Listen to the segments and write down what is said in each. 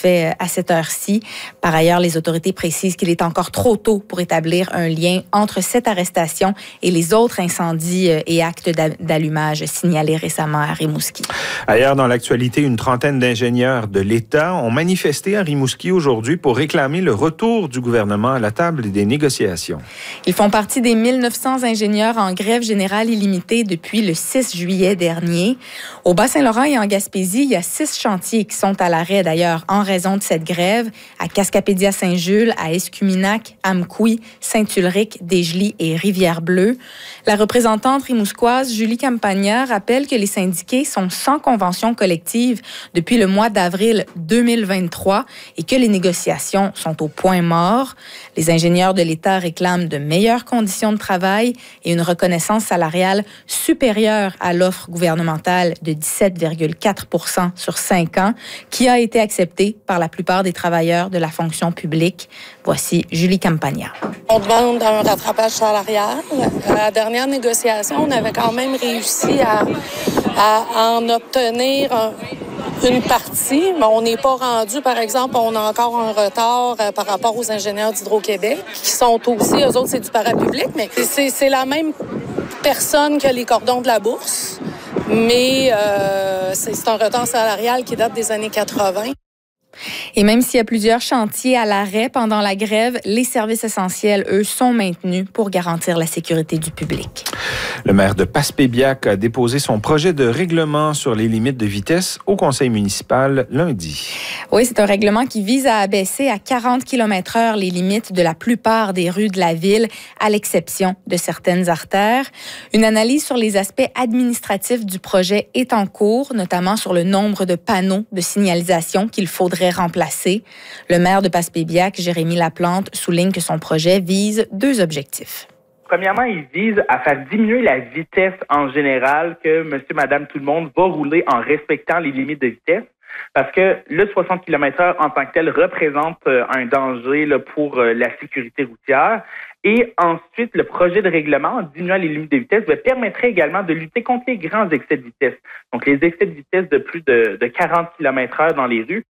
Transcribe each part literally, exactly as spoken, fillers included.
fait à cette heure-ci. Par ailleurs, les autorités précisent qu'il est encore trop tôt pour établir un lien entre cette arrestation et les autres incendies et actes d'allumage signalés récemment à Rimouski. Ailleurs dans l'actualité, une trentaine d'ingénieurs de l'État ont manifesté à Rimouski aujourd'hui pour réclamer le retour du gouvernement à la table des négociations. Ils font partie des mille neuf cents ingénieurs en grève générale illimitée depuis le six juillet dernier. Au Bas-Saint-Laurent et en Gaspésie, il y a six chantiers qui sont à l'arrêt d'ailleurs en raison de cette grève. À Cascapédia-Saint-Jules, à Escuminac, Amqui, Saint-Ulric, Desjely et Rivière-Bleue. La représentante rimousquoise Julie Campagna rappelle que les syndiqués sont sans convention collective depuis le mois d'avril deux mille vingt-trois et que les négociations sont au point mort. Les ingénieurs de l'État réclament de meilleures conditions de travail et une reconnaissance salariale supérieure à l'offre gouvernementale de dix-sept virgule quatre pour cent sur cinq ans, qui a été acceptée par la plupart des travailleurs de la fonction publique. Voici Julie Campagna. On demande un rattrapage salarial. À la dernière négociation, on avait quand même réussi à, à en obtenir un, une partie, mais on n'est pas rendu, par exemple, on a encore un retard euh, par rapport aux ingénieurs d'Hydro-Québec, qui sont aussi, eux autres, c'est du parapublic, mais c'est, c'est la même personne que les cordons de la bourse, mais euh, c'est, c'est un retard salarial qui date des années quatre-vingt. Et même s'il y a plusieurs chantiers à l'arrêt pendant la grève, les services essentiels, eux, sont maintenus pour garantir la sécurité du public. Le maire de Passepébiac a déposé son projet de règlement sur les limites de vitesse au conseil municipal lundi. Oui, c'est un règlement qui vise à abaisser à quarante kilomètres heure les limites de la plupart des rues de la ville, à l'exception de certaines artères. Une analyse sur les aspects administratifs du projet est en cours, notamment sur le nombre de panneaux de signalisation qu'il faudrait remplacer. Le maire de Passepébiac, Jérémy Laplante, souligne que son projet vise deux objectifs. Premièrement, il vise à faire diminuer la vitesse en général que monsieur, madame, tout le monde va rouler en respectant les limites de vitesse. Parce que le soixante kilomètres heure en tant que tel représente un danger là, pour la sécurité routière. Et ensuite, le projet de règlement, en diminuant les limites de vitesse, permettrait également de lutter contre les grands excès de vitesse. Donc, les excès de vitesse de plus de, de quarante kilomètres heure dans les rues.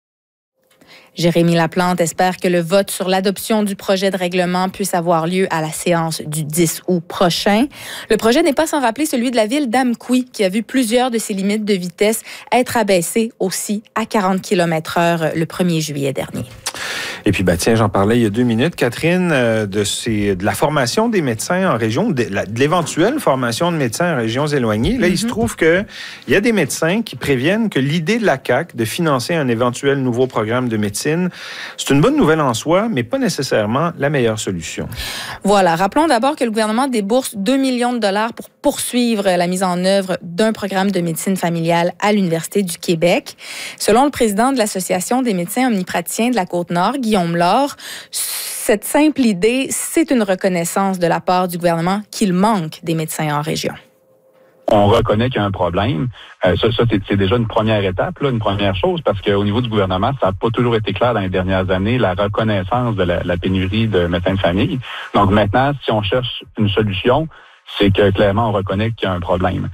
Jérémy Laplante espère que le vote sur l'adoption du projet de règlement puisse avoir lieu à la séance du dix août prochain. Le projet n'est pas sans rappeler celui de la ville d'Amqui, qui a vu plusieurs de ses limites de vitesse être abaissées aussi à quarante kilomètres heure le premier juillet dernier. Et puis, bah, tiens, j'en parlais il y a deux minutes, Catherine, euh, de, ces, de la formation des médecins en région, de, la, de l'éventuelle formation de médecins en régions éloignées. Là, mm-hmm. il se trouve qu'il y a des médecins qui préviennent que l'idée de la C A Q de financer un éventuel nouveau programme de médecine, c'est une bonne nouvelle en soi, mais pas nécessairement la meilleure solution. Voilà. Rappelons d'abord que le gouvernement débourse deux millions de dollars pour poursuivre la mise en œuvre d'un programme de médecine familiale à l'Université du Québec. Selon le président de l'Association des médecins omnipraticiens de la Côte-Nord, Guillaume Laure, cette simple idée, c'est une reconnaissance de la part du gouvernement qu'il manque des médecins en région. On reconnaît qu'il y a un problème. Euh, ça, ça c'est, c'est déjà une première étape, là, une première chose, parce qu'au niveau du gouvernement, ça n'a pas toujours été clair dans les dernières années, la reconnaissance de la, la pénurie de médecins de famille. Donc maintenant, si on cherche une solution, c'est que clairement, on reconnaît qu'il y a un problème.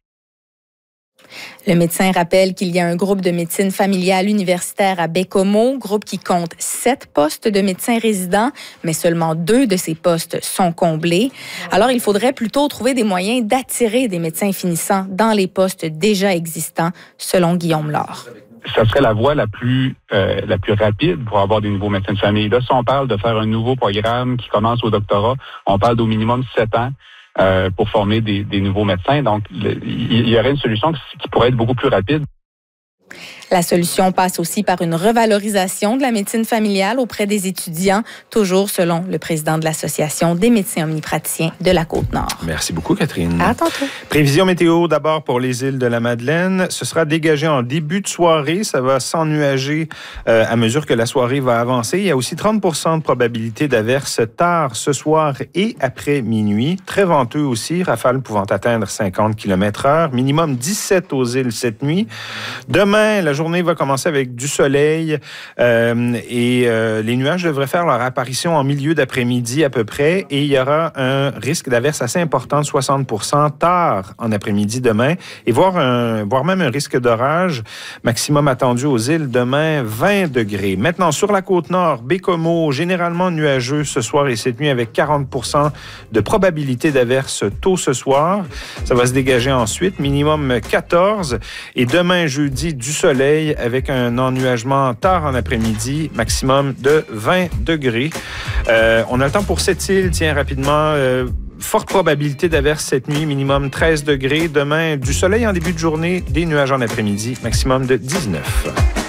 Le médecin rappelle qu'il y a un groupe de médecine familiale universitaire à Baie-Comeau, groupe qui compte sept postes de médecins résidents, mais seulement deux de ces postes sont comblés. Alors, il faudrait plutôt trouver des moyens d'attirer des médecins finissants dans les postes déjà existants, selon Guillaume Laure. Ça serait la voie la plus euh, la plus rapide pour avoir des nouveaux médecins de famille. Là, si on parle de faire un nouveau programme qui commence au doctorat, on parle d'au minimum sept ans. Euh, pour former des, des nouveaux médecins. Donc, le, il y aurait une solution qui, qui pourrait être beaucoup plus rapide. La solution passe aussi par une revalorisation de la médecine familiale auprès des étudiants, toujours selon le président de l'Association des médecins omnipraticiens de la Côte-Nord. Merci beaucoup, Catherine. À tantôt. Prévision météo d'abord pour les îles de la Madeleine. Ce sera dégagé en début de soirée. Ça va s'ennuager euh, à mesure que la soirée va avancer. Il y a aussi trente pour cent de probabilité d'averse tard ce soir et après minuit. Très venteux aussi, rafales pouvant atteindre cinquante kilomètres heure. Minimum dix-sept aux îles cette nuit. Demain, Demain, la journée va commencer avec du soleil euh, et euh, les nuages devraient faire leur apparition en milieu d'après-midi à peu près et il y aura un risque d'averse assez important de soixante pour cent tard en après-midi demain et voire, un, voire même un risque d'orage maximum attendu aux îles demain vingt degrés. Maintenant, sur la côte nord, Bécomo, généralement nuageux ce soir et cette nuit avec quarante pour cent de probabilité d'averse tôt ce soir. Ça va se dégager ensuite, minimum quatorze. Et demain, jeudi, du soleil avec un ennuagement tard en après-midi, maximum de vingt degrés. Euh, on a le temps pour cette île, tiens, rapidement. Euh, forte probabilité d'averse cette nuit, minimum treize degrés. Demain, du soleil en début de journée, des nuages en après-midi, maximum de dix-neuf.